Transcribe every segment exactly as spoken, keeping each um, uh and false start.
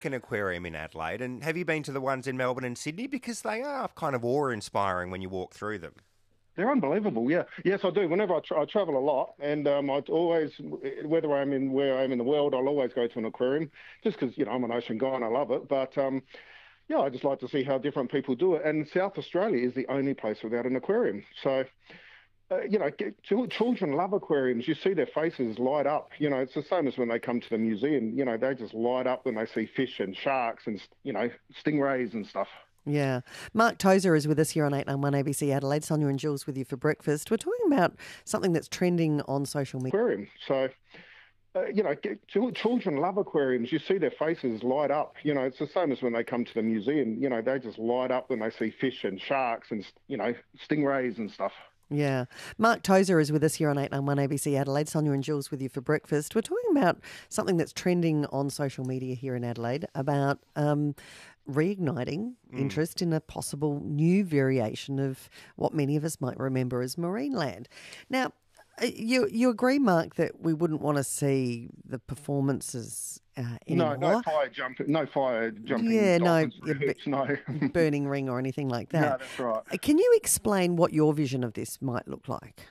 an aquarium in Adelaide, and have you been to the ones in Melbourne and Sydney? Because they are kind of awe-inspiring when you walk through them. They're unbelievable, yeah. Yes, I do. Whenever I, tra- I travel a lot, and um, I always, whether I'm in where I am in the world, I'll always go to an aquarium, just because, you know, I'm an ocean guy and I love it. But, um, yeah, I just like to see how different people do it. And South Australia is the only place without an aquarium. So, uh, you know, children love aquariums. You see their faces light up. You know, it's the same as when they come to the museum. You know, they just light up when they see fish and sharks and, you know, stingrays and stuff. Yeah. Mark Tozer is with us here on eight nine one A B C Adelaide. Sonia and Jules with you for breakfast. We're talking about something that's trending on social media. Aquarium. So, uh, you know, children love aquariums. You see their faces light up. You know, it's the same as when they come to the museum. You know, they just light up when they see fish and sharks and, you know, stingrays and stuff. Yeah. Mark Tozer is with us here on eight nine one A B C Adelaide. Sonia and Jules with you for breakfast. We're talking about something that's trending on social media here in Adelaide about um, reigniting mm. interest in a possible new variation of what many of us might remember as Marineland. Now, you you agree, Mark, that we wouldn't want to see the performances uh, anymore? No, no fire jumping, no fire jumping. Yeah, no, hoops, no. burning ring or anything like that. No, that's right. Can you explain what your vision of this might look like?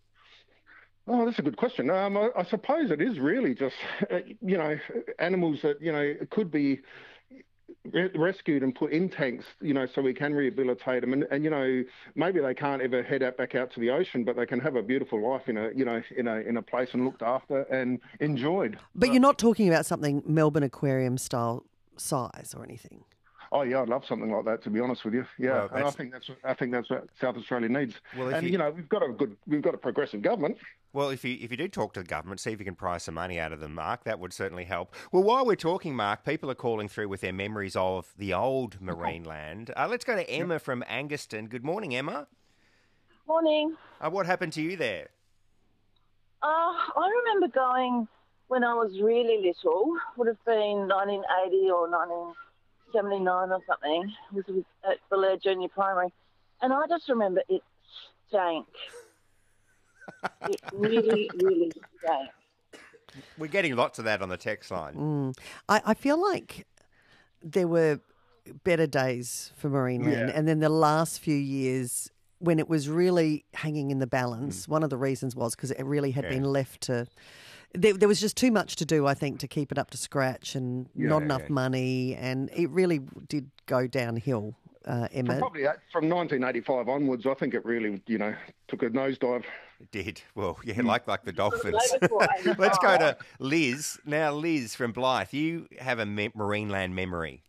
Oh, that's a good question. Um, I, I suppose it is really just, uh, you know, animals that, you know, could be re- rescued and put in tanks, you know, so we can rehabilitate them. And, and, you know, maybe they can't ever head out back out to the ocean, but they can have a beautiful life in a, you know, in a in a place and looked after and enjoyed. But uh, you're not talking about something Melbourne Aquarium style size or anything? Oh yeah, I'd love something like that. To be honest with you, yeah, well, and I think that's I think that's what South Australia needs. Well, and you... you know, we've got a good, we've got a progressive government. Well, if you if you do talk to the government, see if you can pry some money out of them, Mark. That would certainly help. Well, while we're talking, Mark, people are calling through with their memories of the old Marineland. Uh, let's go to Emma yep. from Angaston. Good morning, Emma. Morning. Uh, what happened to you there? Uh, I remember going when I was really little. Would have been nineteen eighty or nineteen seventy-nine or something. It was at Belair Junior Primary. And I just remember it stank. It really, really stank. We're getting lots of that on the text line. Mm. I, I feel like there were better days for Marineland. Yeah. And then the last few years, when it was really hanging in the balance, mm. one of the reasons was because it really had yeah. been left to... There, there was just too much to do, I think, to keep it up to scratch and yeah, not enough yeah. money, and it really did go downhill, uh, Emma. From probably from nineteen eighty-five onwards, I think it really, you know, took a nosedive. It did. Well, yeah, like like the Dolphins. Let's go to Liz. Now, Liz from Blythe, you have a me- Marineland memory.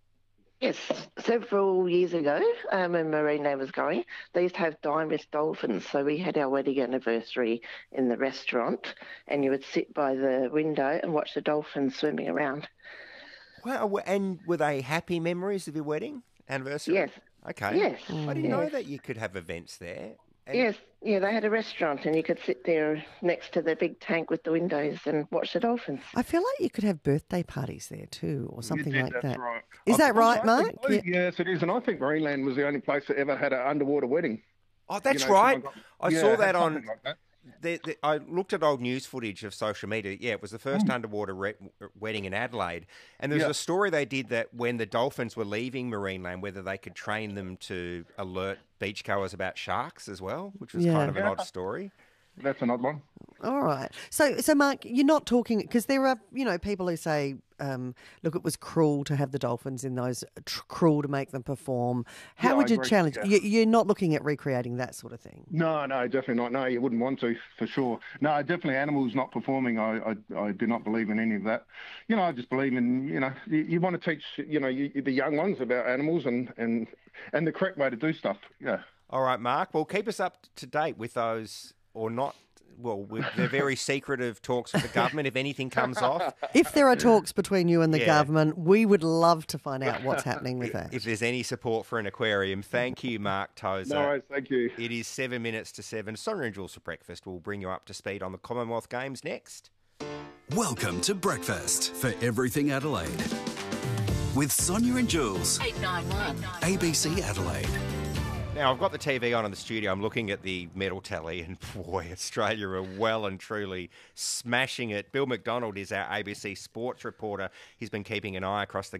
Yes, several years ago, um, when Marineland was going, they used to have Diamond dolphins. So we had our wedding anniversary in the restaurant, and you would sit by the window and watch the dolphins swimming around. Wow, and were they happy memories of your wedding anniversary? Yes. Okay. Yes. I didn't yes. know that you could have events there. And... Yes, yeah, they had a restaurant and you could sit there next to the big tank with the windows and watch the dolphins. I feel like you could have birthday parties there too or something did, like that's that. Right. Is I that right, Mark? Think, yeah. Yes, it is. And I think Marineland was the only place that ever had an underwater wedding. Oh, that's you know, right. Got, I yeah, saw that on... Like that. The, the, I looked at old news footage of social media. Yeah, it was the first mm. underwater re- wedding in Adelaide. And there was yeah. a story they did that when the dolphins were leaving Marineland, whether they could train them to alert beachgoers about sharks as well, which was yeah. kind of an yeah. odd story. That's an odd one. All right. So, so Mark, you're not talking, because there are, you know, people who say, um, look, it was cruel to have the dolphins in those, tr- cruel to make them perform. How yeah, would you agree, challenge? yeah. You, you're not looking at recreating that sort of thing. No, no, definitely not. No, you wouldn't want to, for sure. No, definitely animals not performing. I, I, I do not believe in any of that. You know, I just believe in, you know, you, you want to teach, you know, you, the young ones about animals and, and, and the correct way to do stuff. Yeah. All right, Mark. Well, keep us up to date with those or not. Well, they're very secretive talks with the government, if anything comes off. If there are talks between you and the yeah. government, we would love to find out what's happening with that. If there's any support for an aquarium, thank you, Mark Tozer. No worries, thank you. It is seven minutes to seven. Sonia and Jules for breakfast. We'll bring you up to speed on the Commonwealth Games next. Welcome to Breakfast for Everything Adelaide with Sonia and Jules. eight nine one A B C Adelaide. Now, I've got the T V on in the studio. I'm looking at the medal tally, and boy, Australia are well and truly smashing it. Bill McDonald is our A B C sports reporter. He's been keeping an eye across the